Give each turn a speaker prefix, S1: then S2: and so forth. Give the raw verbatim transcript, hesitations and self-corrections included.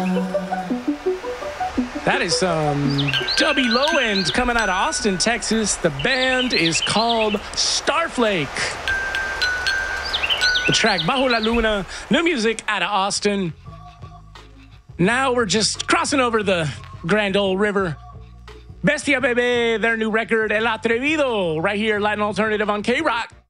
S1: That is some Dubby Low End coming out of Austin, Texas. The band is called Starflake. The track Bajo la Luna, new music out of Austin. Now we're just crossing over the Grand Ole River. Bestia Bebe, their new record El Atrevido, right here, Latin Alternative on K-Rock.